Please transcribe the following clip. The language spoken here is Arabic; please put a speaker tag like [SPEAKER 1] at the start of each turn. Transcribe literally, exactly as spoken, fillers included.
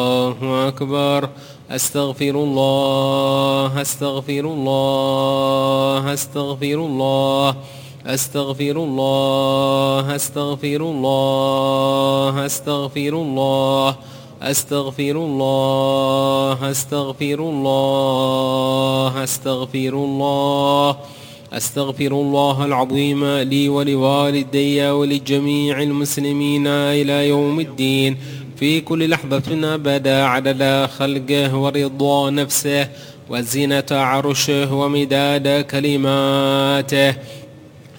[SPEAKER 1] الله أكبر. أستغفر الله أستغفر الله أستغفر الله أستغفر الله أستغفر الله أستغفر الله أستغفر الله أستغفر الله أستغفر الله أستغفر الله العظيم لي ولوالدي ولجميع المسلمين إلى يوم الدين في كل لحظة أبدا عدد خلقه ورضا نفسه وزنة عرشه ومداد كلماته.